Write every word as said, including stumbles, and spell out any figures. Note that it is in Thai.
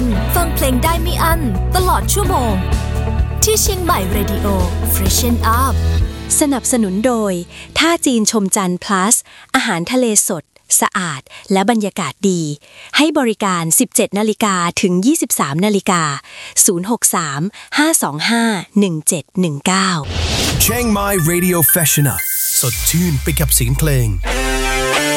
วันฟังเพลงได้ไม่อั้นตลอดชั่วโมงที่เชียงใหม่ Radio Freshen Up สนับสนุนโดยท่าจีนชมจันทร์ plus อาหารทะเลสดสะอาดและบรรยากาศดีให้บริการ สิบเจ็ดนาฬิกา ถึง ยี่สิบสามนาฬิกา ศูนย์ หก สาม ห้า สอง ห้า หนึ่ง เจ็ด หนึ่ง เก้า Chiang Mai Radio Freshen Up สดชื่นไปกับเสียงเพลง